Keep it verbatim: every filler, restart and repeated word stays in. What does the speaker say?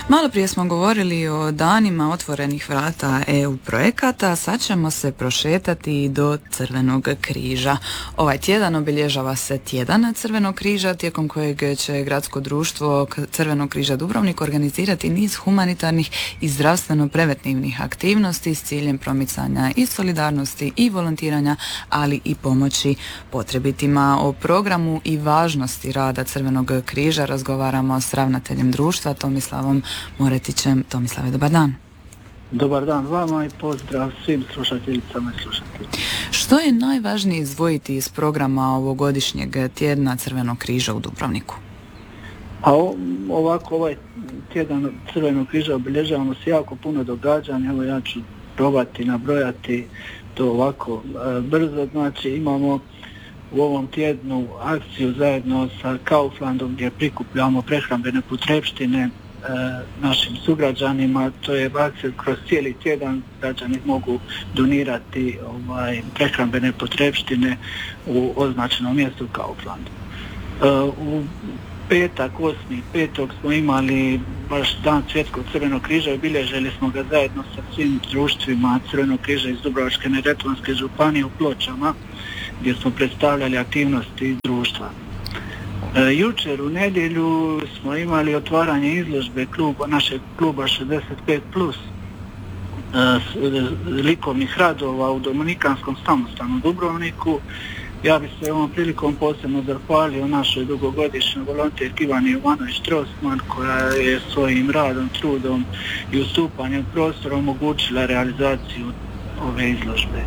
Malo prije smo govorili o danima otvorenih vrata E U projekata, sad ćemo se prošetati do Crvenog križa. Ovaj tjedan obilježava se tjedan Crvenog križa, tijekom kojeg će Gradsko društvo Crvenog križa Dubrovnik organizirati niz humanitarnih i zdravstveno-preventivnih aktivnosti s ciljem promicanja i solidarnosti i volontiranja, ali i pomoći potrebitima. O programu i važnosti rada Crvenog križa razgovaramo s ravnateljem društva Tomislavom Moretićem. Tomislave, dobar dan. Dobar dan vama i pozdrav svim slušateljicama i slušateljima. Što je najvažnije izdvojiti iz programa ovogodišnjeg tjedna Crvenog križa u Dubrovniku? A ovako ovaj tjedan Crvenog križa obilježavamo se jako puno događanja. Evo ja ću probati nabrojati to ovako e, brzo. Znači imamo u ovom tjednu akciju zajedno sa Kauflandom gdje prikupljamo prehrambene potrepštine e, našim sugrađanima. To je akcija kroz cijeli tjedan, građani mogu donirati ovaj, prehrambene potrepštine u označenom mjestu Kauflandu. E, u petak, osmi petog smo imali baš dan Svjetskog Crvenog križa, obilježili smo ga zajedno sa svim društvima Crvenog križa iz Dubrovačko-neretvanske županije u Pločama, gdje smo predstavljali aktivnosti društva. E, jučer u nedjelju smo imali otvaranje izložbe kluba, našeg kluba šezdeset pet plus, e, likovnih radova u Dominikanskom samostanu u Dubrovniku. Ja bih se ovom prilikom posebno zahvalio našoj dugogodišnjoj volonterki Ivani Jovanović-Trostman, koja je svojim radom, trudom i ustupanjem prostora omogućila realizaciju ove izložbe.